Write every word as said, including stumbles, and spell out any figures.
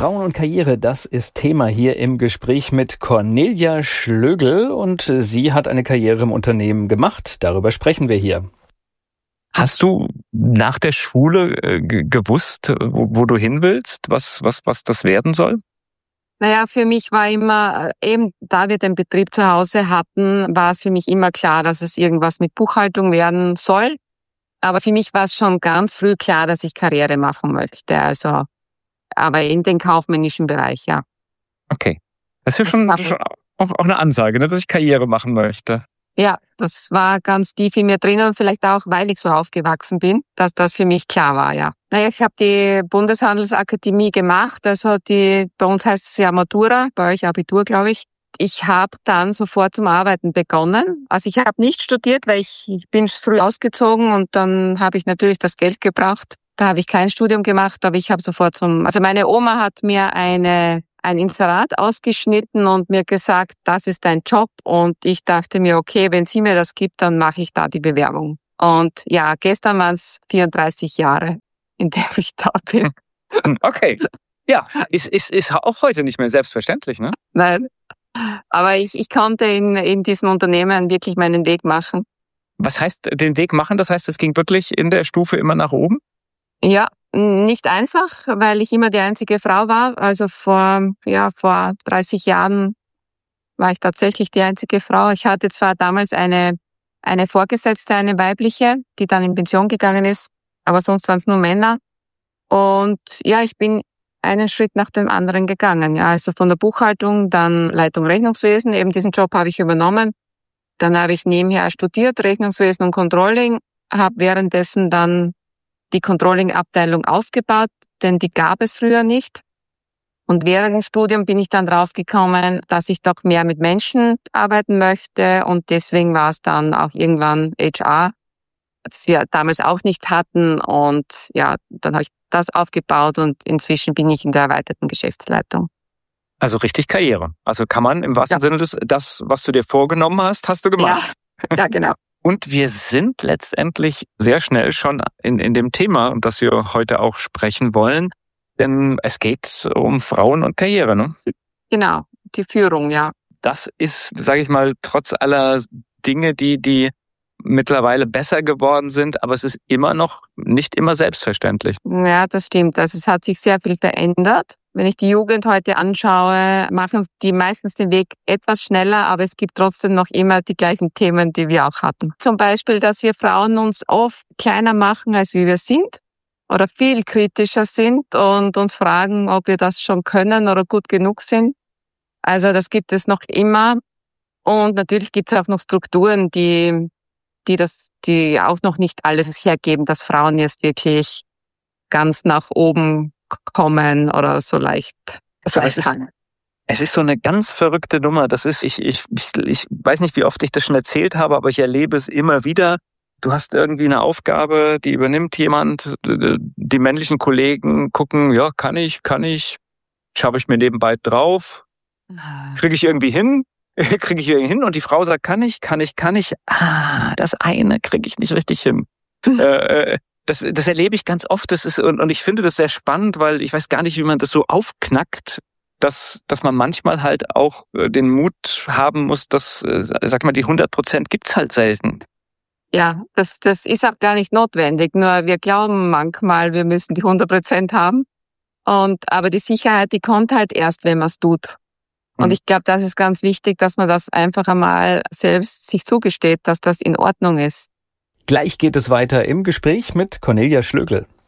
Frauen und Karriere, das ist Thema hier im Gespräch mit Cornelia Schlögl und sie hat eine Karriere im Unternehmen gemacht. Darüber sprechen wir hier. Hast du nach der Schule äh, g- gewusst, wo, wo du hin willst, was, was, was das werden soll? Naja, für mich war immer, äh, eben da wir den Betrieb zu Hause hatten, war es für mich immer klar, dass es irgendwas mit Buchhaltung werden soll. Aber für mich war es schon ganz früh klar, dass ich Karriere machen möchte. Also, aber in den kaufmännischen Bereich, ja. Okay. Das ist ja Das schon, war- schon auch, auch eine Ansage, ne, dass ich Karriere machen möchte. Ja, das war ganz tief in mir drinnen und vielleicht auch, weil ich so aufgewachsen bin, dass das für mich klar war, ja. Naja, ich habe die Bundeshandelsakademie gemacht, also die, bei uns heißt es ja Matura, bei euch Abitur, glaube ich. Ich habe dann sofort zum Arbeiten begonnen. Also ich habe nicht studiert, weil ich, ich bin früh ausgezogen und dann habe ich natürlich das Geld gebraucht. Da habe ich kein Studium gemacht, aber ich habe sofort zum, also meine Oma hat mir eine ein Inserat ausgeschnitten und mir gesagt, das ist dein Job. Und ich dachte mir, okay, wenn sie mir das gibt, dann mache ich da die Bewerbung. Und ja, gestern waren es vierunddreißig Jahre, in der ich da bin. Okay. Ja, ist, ist, ist auch heute nicht mehr selbstverständlich, ne? Nein. Aber ich, ich konnte in, in diesem Unternehmen wirklich meinen Weg machen. Was heißt den Weg machen? Das heißt, es ging wirklich in der Stufe immer nach oben? Ja, nicht einfach, weil ich immer die einzige Frau war. Also vor, ja, vor dreißig Jahren war ich tatsächlich die einzige Frau. Ich hatte zwar damals eine, eine Vorgesetzte, eine weibliche, die dann in Pension gegangen ist, aber sonst waren es nur Männer. Und ja, ich bin einen Schritt nach dem anderen gegangen. Ja, also von der Buchhaltung, dann Leitung Rechnungswesen. Eben diesen Job habe ich übernommen. Dann habe ich nebenher studiert, Rechnungswesen und Controlling, habe währenddessen dann die Controlling-Abteilung aufgebaut, denn die gab es früher nicht. Und während dem Studium bin ich dann draufgekommen, dass ich doch mehr mit Menschen arbeiten möchte und deswegen war es dann auch irgendwann H R, das wir damals auch nicht hatten und ja, dann habe ich das aufgebaut und inzwischen bin ich in der erweiterten Geschäftsleitung. Also richtig Karriere. Also kann man im wahrsten Ja. Sinne des, das, was du dir vorgenommen hast, hast du gemacht. Ja, ja, genau. Und wir sind letztendlich sehr schnell schon in, in dem Thema, um das wir heute auch sprechen wollen. Denn es geht um Frauen und Karriere, ne? Genau, die Führung, ja. Das ist, sage ich mal, trotz aller Dinge, die, die mittlerweile besser geworden sind, aber es ist immer noch nicht immer selbstverständlich. Ja, das stimmt. Also es hat sich sehr viel verändert. Wenn ich die Jugend heute anschaue, machen die meistens den Weg etwas schneller, aber es gibt trotzdem noch immer die gleichen Themen, die wir auch hatten. Zum Beispiel, dass wir Frauen uns oft kleiner machen, als wie wir sind oder viel kritischer sind und uns fragen, ob wir das schon können oder gut genug sind. Also das gibt es noch immer. Und natürlich gibt es auch noch Strukturen, die, die das, die auch noch nicht alles hergeben, dass Frauen jetzt wirklich ganz nach oben kommen oder so leicht, so Aber es leicht ist- hangen. Es ist so eine ganz verrückte Nummer. Das ist, ich, ich, ich, ich weiß nicht, wie oft ich das schon erzählt habe, aber ich erlebe es immer wieder. Du hast irgendwie eine Aufgabe, die übernimmt jemand. Die männlichen Kollegen gucken, ja, kann ich, kann ich, schaffe ich mir nebenbei drauf, kriege ich irgendwie hin, kriege ich irgendwie hin. Und die Frau sagt, kann ich, kann ich, kann ich. Ah, das eine kriege ich nicht richtig hin. äh, das, das erlebe ich ganz oft. Das ist, und, und ich finde das sehr spannend, weil ich weiß gar nicht, wie man das so aufknackt, dass, dass man manchmal halt auch äh, den Mut haben muss, dass, äh, sag mal, die hundert Prozent gibt's halt selten. Ja, das, das ist auch gar nicht notwendig. Nur wir glauben manchmal, wir müssen die hundert Prozent haben. Und, aber die Sicherheit, die kommt halt erst, wenn man es tut. Und Mhm. ich glaube, das ist ganz wichtig, dass man das einfach einmal selbst sich zugesteht, dass das in Ordnung ist. Gleich geht es weiter im Gespräch mit Cornelia Schlögl.